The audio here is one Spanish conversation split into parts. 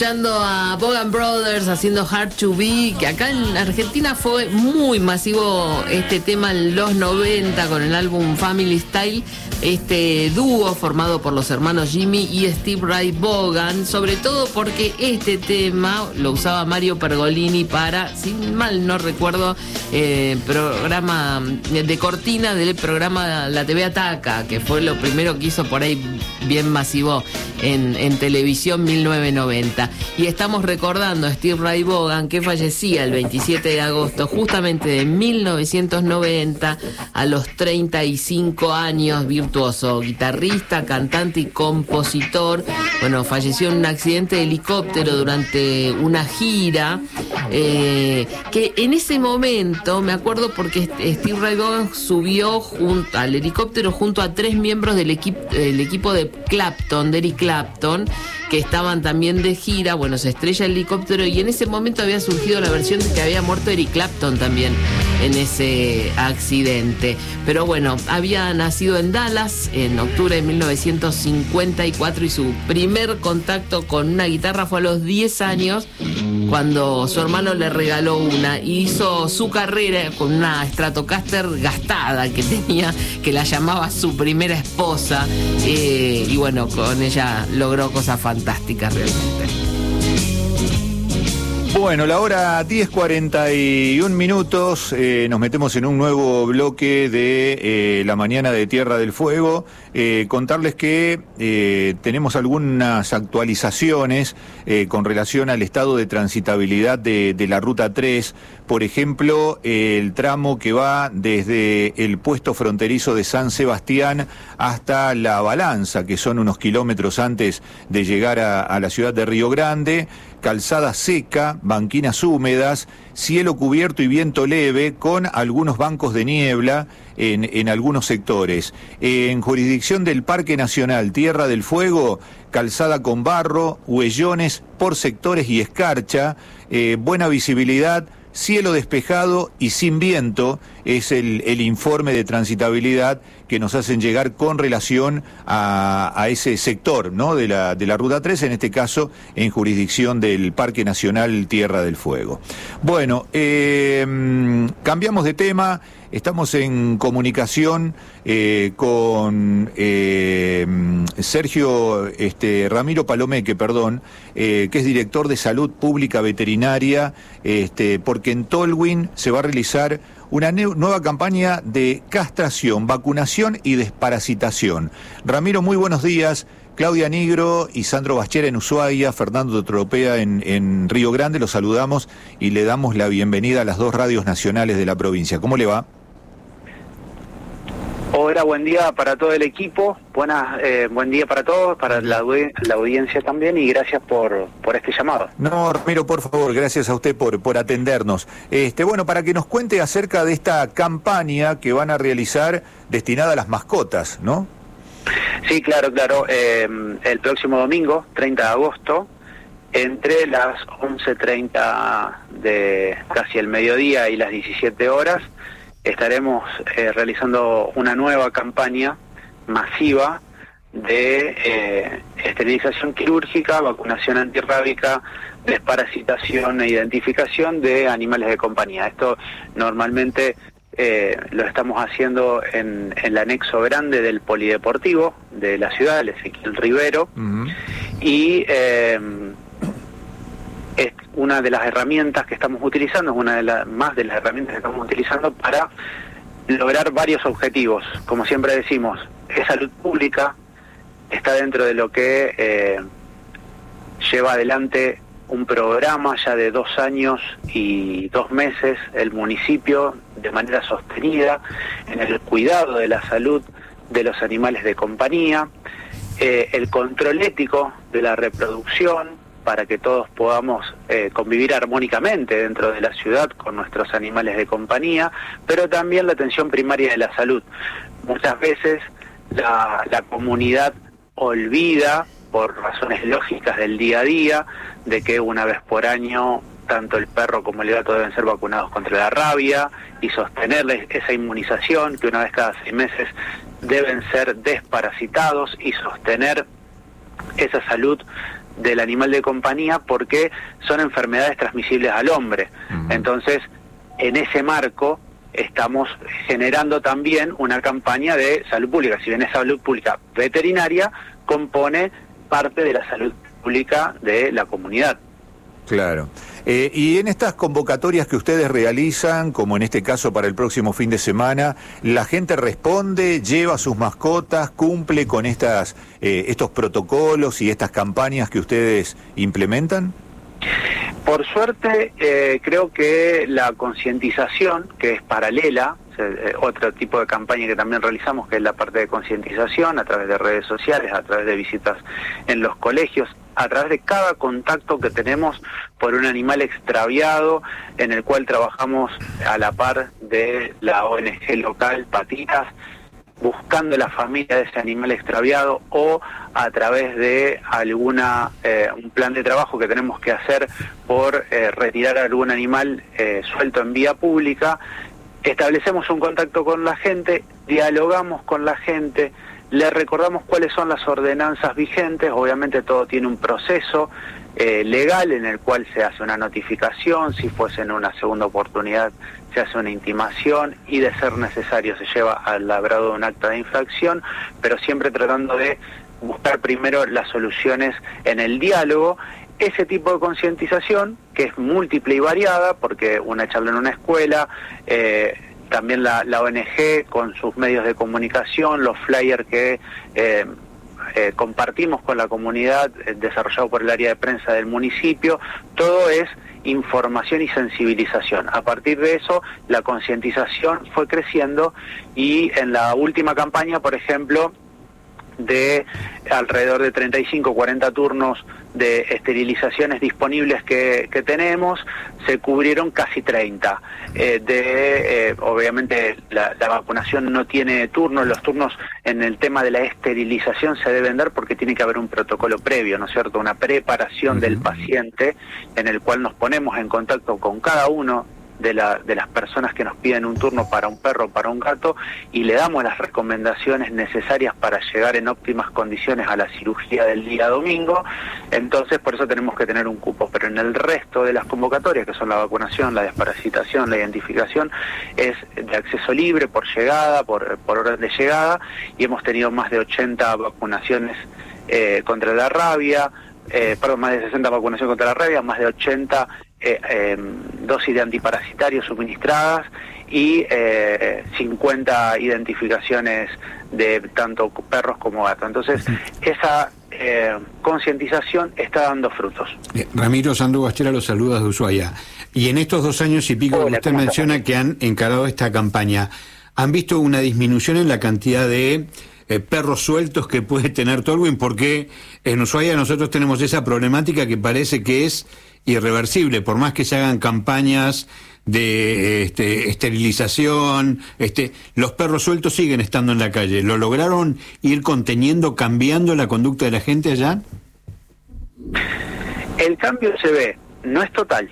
Escuchando a Bogan Brothers haciendo Hard to Be, que acá en Argentina fue muy masivo este tema en los 90 con el álbum Family Style, este dúo formado por los hermanos Jimmy y Steve Ray Vaughan, sobre todo porque este tema lo usaba Mario Pergolini para, si mal no recuerdo, programa de cortina del programa La TV Ataca, que fue lo primero que hizo por ahí bien masivo en televisión, 1990. Y estamos recordando a Steve Ray Vaughan, que fallecía el 27 de agosto justamente de 1990 a los 35 años, virtuoso, guitarrista, cantante y compositor. Bueno, falleció en un accidente de helicóptero durante una gira, que en ese momento, me acuerdo porque Steve Ray Vaughan subió al helicóptero junto a 3 miembros del equipo de Clapton, de Eric Clapton, que estaban también de gira. Bueno, se estrella el helicóptero y en ese momento había surgido la versión de que había muerto Eric Clapton también en ese accidente. Pero bueno, había nacido en Dallas en octubre de 1954 y su primer contacto con una guitarra fue a los 10 años, cuando su hermano le regaló una, y hizo su carrera con una Stratocaster gastada que tenía, que la llamaba su primera esposa, y bueno, con ella logró cosas fantásticas realmente. Bueno, la hora 10:41, nos metemos en un nuevo bloque de la mañana de Tierra del Fuego. Contarles que tenemos algunas actualizaciones con relación al estado de transitabilidad de la Ruta 3. Por ejemplo, el tramo que va desde el puesto fronterizo de San Sebastián hasta La Balanza, que son unos kilómetros antes de llegar a la ciudad de Río Grande. Calzada seca, banquinas húmedas, cielo cubierto y viento leve, con algunos bancos de niebla en algunos sectores. En jurisdicción del Parque Nacional Tierra del Fuego, calzada con barro, huellones por sectores y escarcha, buena visibilidad, cielo despejado y sin viento, es el informe de transitabilidad que nos hacen llegar con relación a ese sector, ¿no?, de la Ruta 3, en este caso en jurisdicción del Parque Nacional Tierra del Fuego. Bueno, cambiamos de tema. Estamos en comunicación con Sergio Ramiro Palomeque, que es director de Salud Pública Veterinaria, porque en Tolwyn se va a realizar una nueva campaña de castración, vacunación y desparasitación. Ramiro, muy buenos días. Claudia Nigro y Sandro Baschera en Ushuaia, Fernando Tropea en Río Grande, los saludamos y le damos la bienvenida a las 2 radios nacionales de la provincia. ¿Cómo le va? Hola, buen día para todo el equipo, buen día para todos, para la audiencia también, y gracias por este llamado. No, Ramiro, por favor, gracias a usted por atendernos. Bueno, para que nos cuente acerca de esta campaña que van a realizar destinada a las mascotas, ¿no? Sí, claro. El próximo domingo, 30 de agosto, entre las 11:30 de casi el mediodía y las 17 horas, estaremos realizando una nueva campaña masiva de esterilización quirúrgica, vacunación antirrábica, desparasitación e identificación de animales de compañía. Esto normalmente lo estamos haciendo en el anexo grande del polideportivo de la ciudad, el Ezequiel Rivero, y es una de las herramientas que estamos utilizando, es una de las herramientas que estamos utilizando para lograr varios objetivos. Como siempre decimos, es salud pública, está dentro de lo que lleva adelante un programa ya de 2 años y 2 meses, el municipio, de manera sostenida, en el cuidado de la salud de los animales de compañía, el control ético de la reproducción, para que todos podamos convivir armónicamente dentro de la ciudad con nuestros animales de compañía, pero también la atención primaria de la salud. Muchas veces la comunidad olvida, por razones lógicas del día a día, de que una vez por año tanto el perro como el gato deben ser vacunados contra la rabia y sostenerles esa inmunización, que una vez cada 6 meses deben ser desparasitados y sostener esa salud del animal de compañía porque son enfermedades transmisibles al hombre. Entonces, en ese marco estamos generando también una campaña de salud pública. Si bien es salud pública veterinaria, compone parte de la salud pública de la comunidad. Claro. Y en estas convocatorias que ustedes realizan, como en este caso para el próximo fin de semana, ¿la gente responde, lleva sus mascotas, cumple con estos protocolos y estas campañas que ustedes implementan? Por suerte, creo que la concientización, que es paralela, otro tipo de campaña que también realizamos, que es la parte de concientización a través de redes sociales, a través de visitas en los colegios, a través de cada contacto que tenemos por un animal extraviado, en el cual trabajamos a la par de la ONG local Patitas, buscando la familia de ese animal extraviado, o a través de un plan de trabajo que tenemos que hacer por retirar algún animal suelto en vía pública. Establecemos un contacto con la gente, dialogamos con la gente, le recordamos cuáles son las ordenanzas vigentes. Obviamente todo tiene un proceso legal en el cual se hace una notificación, si fuese en una segunda oportunidad se hace una intimación y, de ser necesario, se lleva al labrado de un acta de infracción, pero siempre tratando de buscar primero las soluciones en el diálogo. Ese tipo de concientización, que es múltiple y variada, porque una charla en una escuela, también la ONG con sus medios de comunicación, los flyers que compartimos con la comunidad, desarrollado por el área de prensa del municipio, todo es información y sensibilización. A partir de eso, la concientización fue creciendo, y en la última campaña, por ejemplo, de alrededor de 35 40 turnos de esterilizaciones disponibles que tenemos, se cubrieron casi 30. Obviamente la vacunación no tiene turnos, los turnos en el tema de la esterilización se deben dar porque tiene que haber un protocolo previo, ¿no es cierto? Una preparación del paciente, en el cual nos ponemos en contacto con cada uno de las personas que nos piden un turno para un perro o para un gato, y le damos las recomendaciones necesarias para llegar en óptimas condiciones a la cirugía del día domingo. Entonces, por eso tenemos que tener un cupo. Pero en el resto de las convocatorias, que son la vacunación, la desparasitación, la identificación, es de acceso libre, por llegada, por orden de llegada, y hemos tenido más de 80 vacunaciones contra la rabia, más de 60 vacunaciones contra la rabia, más de 80 dosis de antiparasitarios suministradas, y 50 identificaciones de tanto perros como gatos. Entonces, esa concientización está dando frutos. Ramiro Sandro Bastera los saluda de Ushuaia. Y en estos 2 años y pico, como usted menciona, que han encarado esta campaña, ¿han visto una disminución en la cantidad de perros sueltos que puede tener Tolwyn? Porque en Ushuaia nosotros tenemos esa problemática que parece que es irreversible, por más que se hagan campañas de esterilización, los perros sueltos siguen estando en la calle. ¿Lo lograron ir conteniendo, cambiando la conducta de la gente allá? El cambio se ve, no es total.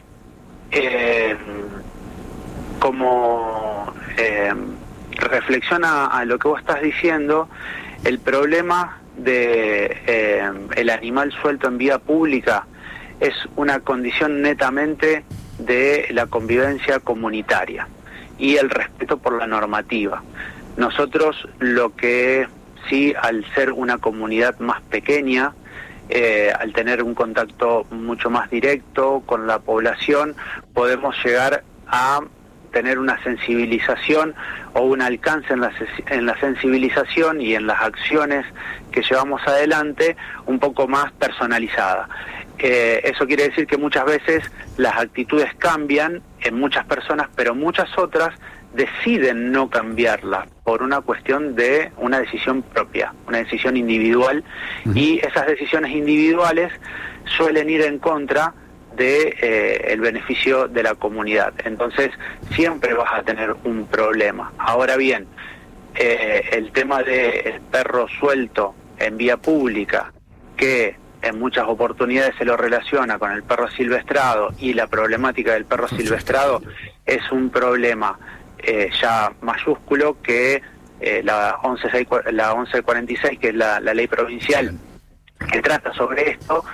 Como reflexiona a lo que vos estás diciendo, el problema de el animal suelto en vía pública es una condición netamente de la convivencia comunitaria y el respeto por la normativa. Nosotros, lo que sí, al ser una comunidad más pequeña, al tener un contacto mucho más directo con la población, podemos llegar a tener una sensibilización o un alcance en la sensibilización y en las acciones que llevamos adelante un poco más personalizada. Eso quiere decir que muchas veces las actitudes cambian en muchas personas, pero muchas otras deciden no cambiarlas por una cuestión de una decisión propia, una decisión individual, y esas decisiones individuales suelen ir en contra de el beneficio de la comunidad. Entonces siempre vas a tener un problema. Ahora bien, el tema del perro suelto en vía pública, que en muchas oportunidades se lo relaciona con el perro silvestrado, y la problemática del perro silvestrado es un problema ya mayúsculo que la 1146, que es la ley provincial que trata sobre esto,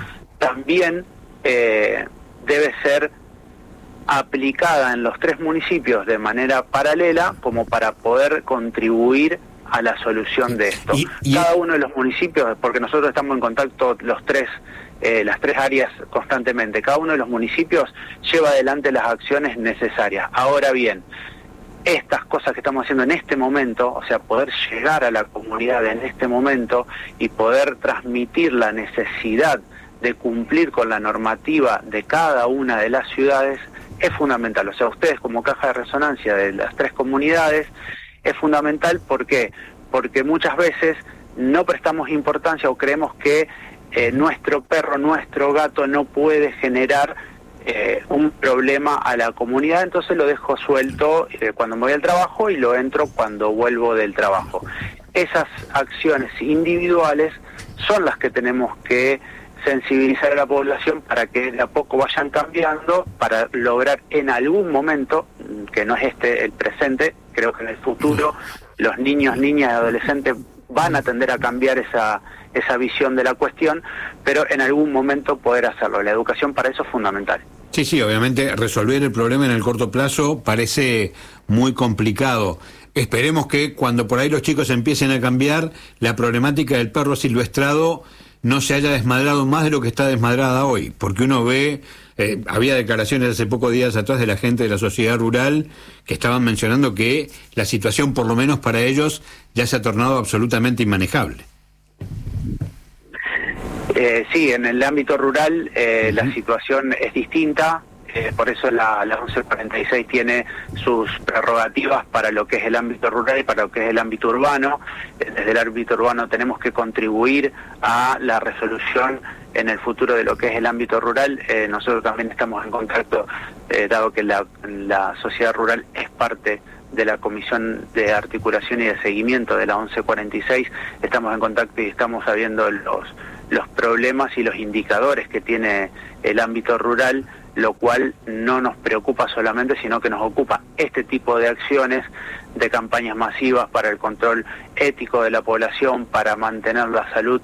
también debe ser aplicada en los 3 municipios de manera paralela como para poder contribuir a la solución de esto. Cada uno de los municipios, porque nosotros estamos en contacto las 3 áreas constantemente, cada uno de los municipios lleva adelante las acciones necesarias. Ahora bien, estas cosas que estamos haciendo en este momento, o sea, poder llegar a la comunidad en este momento y poder transmitir la necesidad de cumplir con la normativa de cada una de las ciudades, es fundamental. O sea, ustedes como caja de resonancia de las 3 comunidades, es fundamental. ¿Por qué? Porque muchas veces no prestamos importancia o creemos que nuestro perro, nuestro gato no puede generar un problema a la comunidad, entonces lo dejo suelto cuando me voy al trabajo y lo entro cuando vuelvo del trabajo. Esas acciones individuales son las que tenemos que sensibilizar a la población para que de a poco vayan cambiando, para lograr en algún momento, que no es el presente, creo que en el futuro los niños, niñas y adolescentes van a tender a cambiar esa visión de la cuestión, pero en algún momento poder hacerlo. La educación para eso es fundamental. Sí, obviamente resolver el problema en el corto plazo parece muy complicado. Esperemos que cuando por ahí los chicos empiecen a cambiar, la problemática del perro silvestrado no se haya desmadrado más de lo que está desmadrada hoy, porque uno ve, había declaraciones hace pocos días atrás de la gente de la sociedad rural que estaban mencionando que la situación, por lo menos para ellos, ya se ha tornado absolutamente inmanejable. Sí, en el ámbito rural la situación es distinta. Por eso la 1146 tiene sus prerrogativas para lo que es el ámbito rural y para lo que es el ámbito urbano. Desde el ámbito urbano tenemos que contribuir a la resolución en el futuro de lo que es el ámbito rural. Nosotros también estamos en contacto, dado que la sociedad rural es parte de la Comisión de Articulación y de Seguimiento de la 1146, estamos en contacto y estamos sabiendo los problemas y los indicadores que tiene el ámbito rural, lo cual no nos preocupa solamente, sino que nos ocupa este tipo de acciones, de campañas masivas para el control ético de la población, para mantener la salud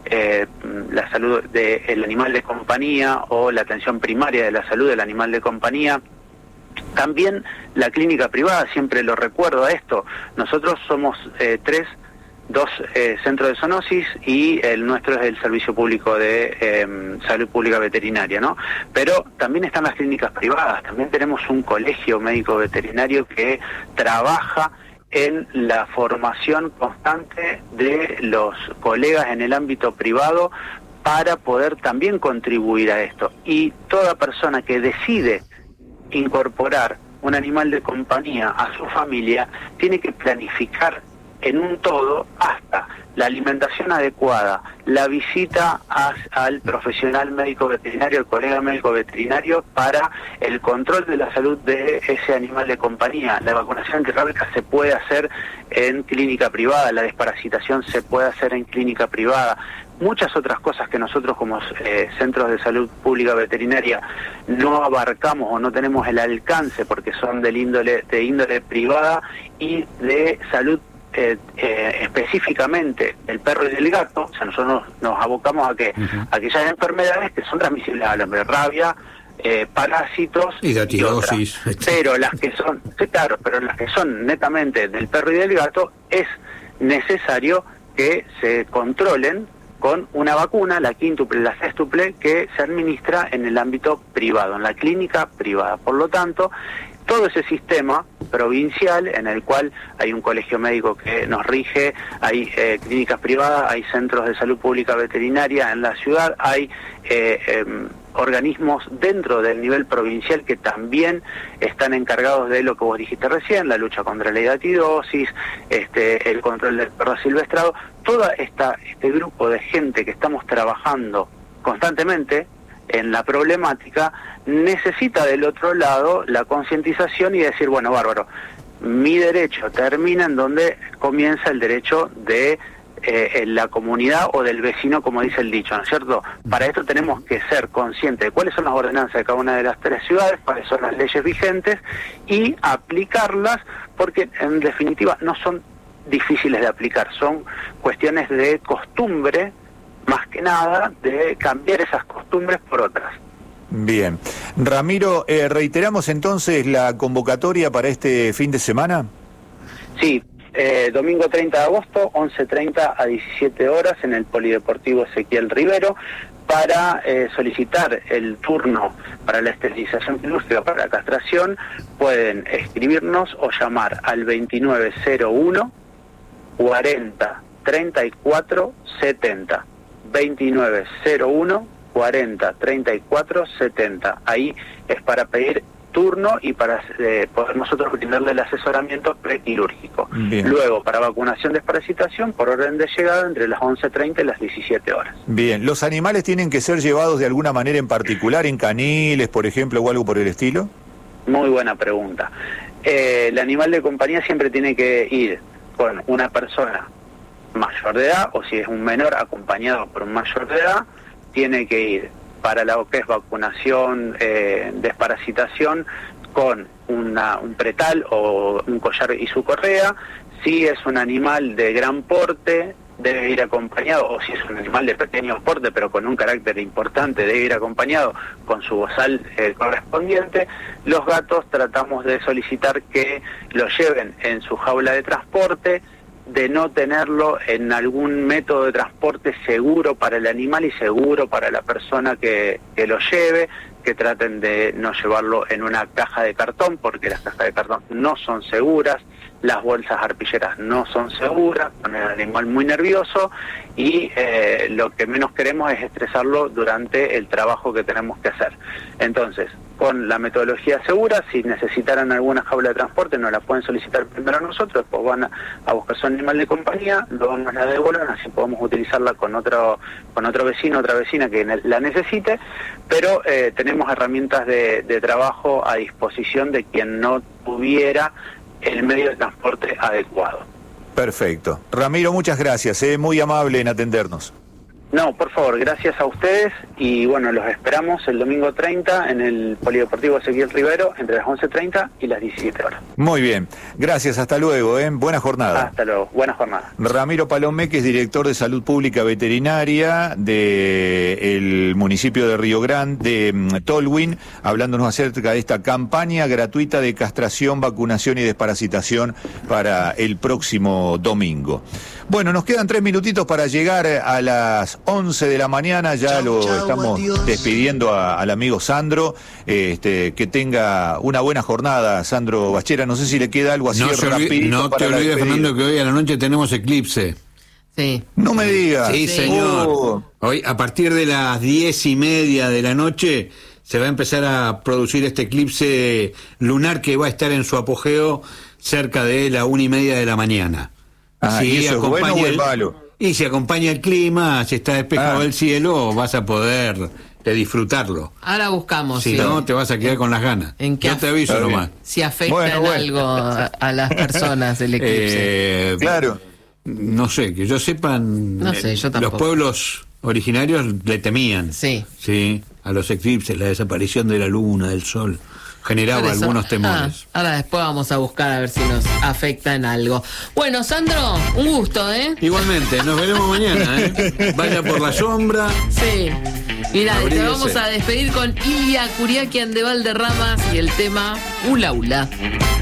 del animal de compañía o la atención primaria de la salud del animal de compañía. También la clínica privada, siempre lo recuerdo a esto, nosotros somos 2 centros de zoonosis y el nuestro es el Servicio Público de Salud Pública Veterinaria, ¿no? Pero también están las clínicas privadas, también tenemos un colegio médico veterinario que trabaja en la formación constante de los colegas en el ámbito privado para poder también contribuir a esto. Y toda persona que decide incorporar un animal de compañía a su familia tiene que planificar en un todo hasta la alimentación adecuada, la visita al profesional médico veterinario, el colega médico veterinario, para el control de la salud de ese animal de compañía. La vacunación antirrábica se puede hacer en clínica privada, la desparasitación se puede hacer en clínica privada. Muchas otras cosas que nosotros como centros de salud pública veterinaria no abarcamos o no tenemos el alcance porque son de índole privada y de salud específicamente del perro y del gato. O sea, nosotros nos abocamos a que aquellas enfermedades que son transmisibles a la rabia, parásitos y datidosis, pero las que son, sí, claro, pero las que son netamente del perro y del gato es necesario que se controlen con una vacuna, la quíntuple, la sextuple, que se administra en el ámbito privado, en la clínica privada. Por lo tanto, todo ese sistema provincial en el cual hay un colegio médico que nos rige, hay clínicas privadas, hay centros de salud pública veterinaria en la ciudad, hay organismos dentro del nivel provincial que también están encargados de lo que vos dijiste recién, la lucha contra la hidatidosis, el control del perro silvestrado. Todo este grupo de gente que estamos trabajando constantemente en la problemática necesita del otro lado la concientización y decir, bueno, bárbaro, mi derecho termina en donde comienza el derecho de la comunidad o del vecino, como dice el dicho, ¿no es cierto? Para esto tenemos que ser conscientes de cuáles son las ordenanzas de cada una de las 3 ciudades, cuáles son las leyes vigentes y aplicarlas, porque en definitiva no son difíciles de aplicar, son cuestiones de costumbre más que nada de cambiar esas costumbres por otras. Bien. Ramiro, reiteramos entonces la convocatoria para este fin de semana. Sí, domingo 30 de agosto, 11:30 a 17 horas en el Polideportivo Ezequiel Rivero, para solicitar el turno para la esterilización quirúrgica, para la castración. Pueden escribirnos o llamar al 2901 40 34 70. 2901 40 34 70. Ahí es para pedir turno y para poder nosotros brindarle el asesoramiento prequirúrgico. Luego, para vacunación de desparasitación, por orden de llegada, entre las 11:30 y las 17 horas. Bien, ¿los animales tienen que ser llevados de alguna manera en particular, en caniles, por ejemplo, o algo por el estilo? Muy buena pregunta. El animal de compañía siempre tiene que ir con una persona mayor de edad, o si es un menor acompañado por un mayor de edad, tiene que ir para lo que es vacunación, desparasitación, con un pretal o un collar y su correa. Si es un animal de gran porte, debe ir acompañado, o si es un animal de pequeño porte pero con un carácter importante, debe ir acompañado con su bozal correspondiente. Los gatos tratamos de solicitar que lo lleven en su jaula de transporte, de no tenerlo en algún método de transporte seguro para el animal y seguro para la persona que lo lleve, que traten de no llevarlo en una caja de cartón, porque las cajas de cartón no son seguras, las bolsas arpilleras no son seguras, con el animal muy nervioso, y lo que menos queremos es estresarlo durante el trabajo que tenemos que hacer. Entonces, con la metodología segura, si necesitaran alguna jaula de transporte, nos la pueden solicitar primero a nosotros, después van a buscar su animal de compañía, luego nos la devuelven, así podemos utilizarla con otro vecino, otra vecina que la necesite, pero tenemos herramientas de trabajo a disposición de quien no tuviera el medio de transporte adecuado. Perfecto. Ramiro, muchas gracias, muy amable en atendernos. No, por favor, gracias a ustedes, y bueno, los esperamos el domingo 30 en el Polideportivo Ezequiel Rivero entre las 11:30 y las 17 horas. Muy bien, gracias, hasta luego, buena jornada. Hasta luego, buena jornada. Ramiro Palomé, que es director de Salud Pública Veterinaria del municipio de Río Grande, de Tolwyn, hablándonos acerca de esta campaña gratuita de castración, vacunación y desparasitación para el próximo domingo. Bueno, nos quedan 3 minutitos para llegar a las 11 de la mañana, ya lo estamos despidiendo al amigo Sandro, que tenga una buena jornada, Sandro Bachera. No sé si le queda algo así rapidito. No te olvides, Fernando, que hoy a la noche tenemos eclipse. Sí. No me digas. Sí, señor. Hoy, a partir de las 10:30 de la noche, se va a empezar a producir este eclipse lunar que va a estar en su apogeo cerca de la 1:30 de la mañana. ¿Y eso es bueno o es malo? Y si acompaña el clima, si está despejado el cielo, vas a poder disfrutarlo. Ahora buscamos. Si no, te vas a quedar con las ganas. Yo te aviso nomás. Si afecta en algo a las personas el eclipse. Claro. No sé, que yo sepan, no sé, yo tampoco. Los pueblos originarios le temían. Sí, a los eclipses, la desaparición de la luna, del sol. Generaba algunos temores. Ahora después vamos a buscar a ver si nos afecta en algo. Bueno, Sandro, un gusto, Igualmente, nos veremos mañana, Vaya por la sombra. Sí. Mira, te vamos a despedir con Ilia Curiaquian de Valderramas y el tema Ula Ula.